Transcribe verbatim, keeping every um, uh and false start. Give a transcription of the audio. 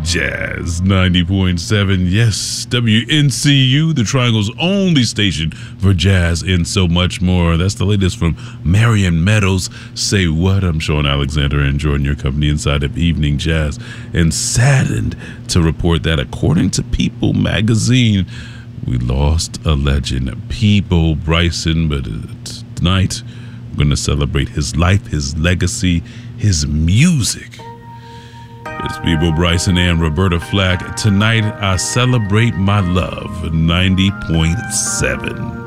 Jazz ninety point seven. Yes, W N C U, the Triangle's only station for jazz and so much more. That's the latest from Marion Meadows. Say what? I'm Sean Alexander, enjoying your company inside of Evening Jazz, and saddened to report that according to People magazine, we lost a legend, Peabo Bryson. But tonight, we're going to celebrate his life, his legacy, his music. It's Peabo Bryson and Roberta Flack. Tonight, I celebrate my love, ninety point seven.